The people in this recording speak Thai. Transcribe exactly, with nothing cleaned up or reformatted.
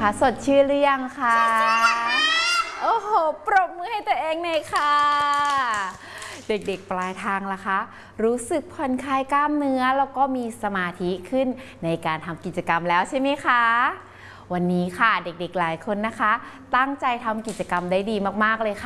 คะสดชื่นหรือยังคะโอ้โหปรบมือให้ตัวเองหน่อยค่ะเด็กๆปลายทางล่ะคะรู้สึกผ่อนคลายกล้ามเนื้อแล้วก็มีสมาธิขึ้นในการทำกิจกรรมแล้วใช่ไหมคะวันนี้ค่ะเด็กๆหลายคนนะคะตั้งใจทำกิจกรรมได้ดีมากๆเลยค่ะ